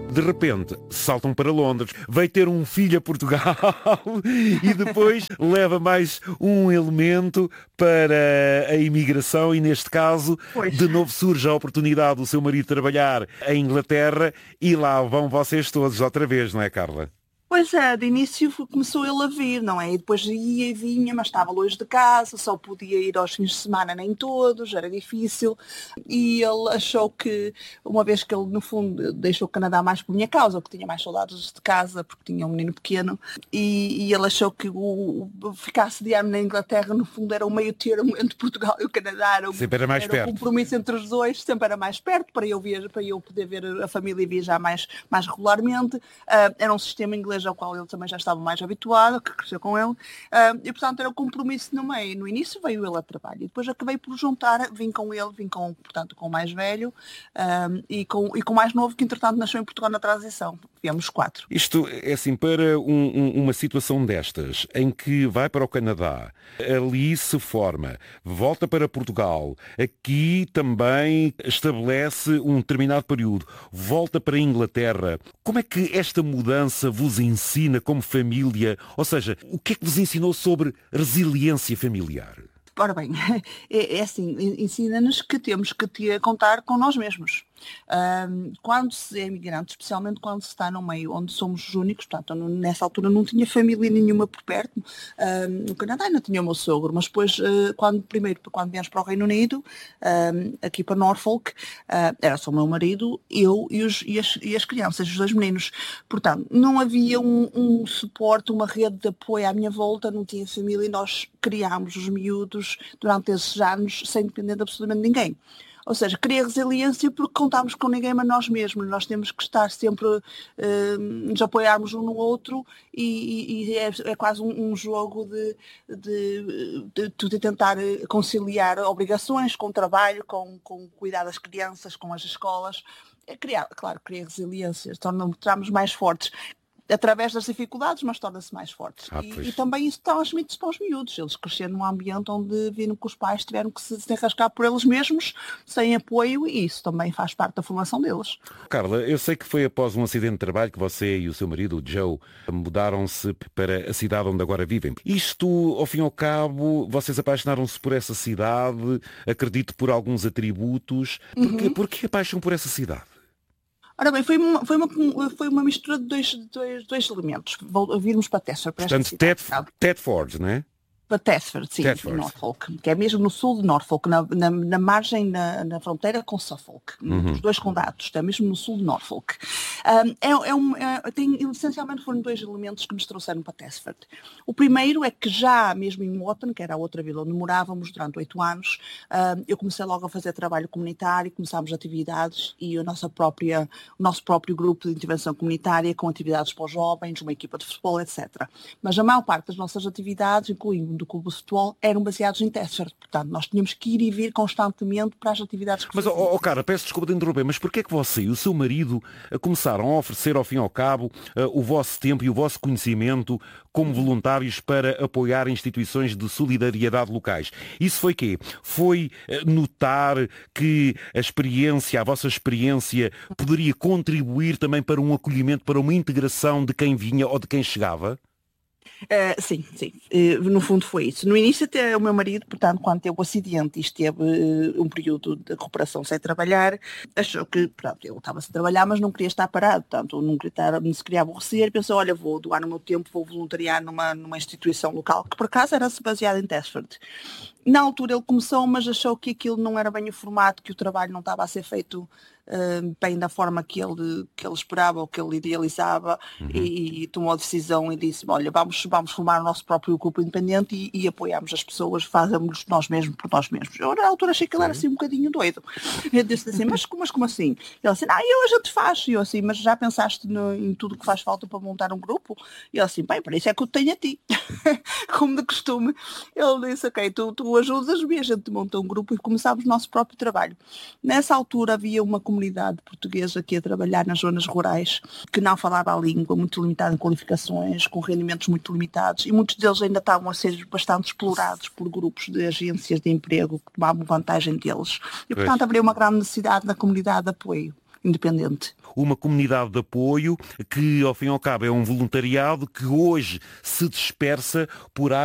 De repente, saltam para Londres, veio ter um filho a Portugal e depois leva mais um elemento para a imigração e, neste caso, Pois. de novo surge a oportunidade do seu marido trabalhar em Inglaterra e lá vão vocês todos outra vez, não é, Carla? Pois é, de início começou ele a vir, não é? E depois ia e vinha, mas estava longe de casa, só podia ir aos fins de semana, nem todos, era difícil. E ele achou que, uma vez que ele, no fundo, deixou o Canadá mais por minha causa, porque tinha mais saudades de casa, porque tinha um menino pequeno, e ele achou que ficar sediado na Inglaterra, no fundo, era um meio termo entre Portugal e o Canadá. Sempre era mais perto. Um compromisso entre os dois, sempre era mais perto, para eu poder ver a família e viajar mais regularmente. Era um sistema inglês ao qual ele também já estava mais habituado, que cresceu com ele, e portanto era um compromisso no meio. No início veio ele a trabalho, e depois acabei por juntar, vim com o mais velho, e com o mais novo, que entretanto nasceu em Portugal na transição. Viemos 4. Isto é assim, para uma situação destas, em que vai para o Canadá, ali se forma, volta para Portugal, aqui também estabelece um determinado período, volta para a Inglaterra. Como é que esta mudança vos ensina como família? Ou seja, o que é que vos ensinou sobre resiliência familiar? Ora bem, é assim, ensina-nos que temos que contar com nós mesmos. Quando se é imigrante, especialmente quando se está num meio onde somos os únicos, portanto, nessa altura não tinha família nenhuma por perto, no Canadá ainda tinha o meu sogro, mas depois, quando viemos para o Reino Unido, aqui para Norfolk, era só o meu marido, eu e as crianças, os 2 meninos. Portanto, não havia um suporte, uma rede de apoio à minha volta, não tinha família, e nós criámos os miúdos durante esses anos sem depender de absolutamente ninguém. Ou seja, cria resiliência porque contamos com ninguém mas nós mesmos. Nós temos que estar sempre, nos apoiarmos um no outro, e é quase um jogo de tentar conciliar obrigações com o trabalho, com cuidar das crianças, com as escolas. Cria resiliência, tornamos mais fortes. Através das dificuldades, mas torna-se mais fortes. E também isso transmite-se para os miúdos. Eles cresceram num ambiente onde viram que os pais tiveram que se desenrascar por eles mesmos, sem apoio, e isso também faz parte da formação deles. Carla, eu sei que foi após um acidente de trabalho que você e o seu marido, o Joe, mudaram-se para a cidade onde agora vivem. Isto, ao fim e ao cabo, vocês apaixonaram-se por essa cidade, acredito por alguns atributos. Porquê a paixão por essa cidade? Ora bem, foi uma mistura de dois elementos. Virmos para Thetford. Portanto, Thetford, não é? Para Thetford, sim, em Norfolk, que é mesmo no sul de Norfolk, na margem, na fronteira com Suffolk, os 2 condados, está mesmo no sul de Norfolk. Essencialmente foram 2 elementos que nos trouxeram para Thetford. O primeiro é que já mesmo em Wotton, que era a outra vila onde morávamos durante 8 anos, eu comecei logo a fazer trabalho comunitário, começámos atividades, e o nosso próprio grupo de intervenção comunitária, com atividades para os jovens, uma equipa de futebol, etc. Mas a maior parte das nossas atividades, incluindo do clube de futebol, eram baseados em Thetford. Portanto, nós tínhamos que ir e vir constantemente para as atividades que fazíamos. Mas, cara, peço desculpa de interromper, mas porquê é que você e o seu marido começaram a oferecer, ao fim e ao cabo, o vosso tempo e o vosso conhecimento como voluntários para apoiar instituições de solidariedade locais? Isso foi quê? Foi notar que a vossa experiência, poderia contribuir também para um acolhimento, para uma integração de quem vinha ou de quem chegava? Sim. No fundo foi isso. No início, até o meu marido, portanto, quando teve o acidente e esteve um período de recuperação sem trabalhar, achou que, pronto, ele estava sem trabalhar, mas não queria estar parado, portanto, não se queria aborrecer, e pensou, olha, vou doar o meu tempo, vou voluntariar numa instituição local, que por acaso era baseada em Thetford. Na altura ele começou, mas achou que aquilo não era bem o formato, que o trabalho não estava a ser feito bem da forma que ele esperava ou que ele idealizava, e tomou a decisão e disse, olha, vamos formar o nosso próprio grupo independente e apoiarmos as pessoas, fazemos nós mesmos por nós mesmos. Eu na altura achei que ele era assim um bocadinho doido. Eu disse assim, mas como assim? Ele disse, eu a gente faz. E eu assim, mas já pensaste em tudo que faz falta para montar um grupo? E ele assim, bem, para isso é que eu tenho a ti. Como de costume. Ele disse, ok, tu ajudas-me, a gente monta um grupo e começámos o nosso próprio trabalho. Nessa altura havia uma comunidade portuguesa que ia trabalhar nas zonas rurais, que não falava a língua, muito limitada em qualificações, com rendimentos muito limitados, e muitos deles ainda estavam a ser bastante explorados por grupos de agências de emprego que tomavam vantagem deles. E, portanto, haveria uma grande necessidade na comunidade de apoio. independente. Uma comunidade de apoio que, ao fim e ao cabo, é um voluntariado que hoje se dispersa por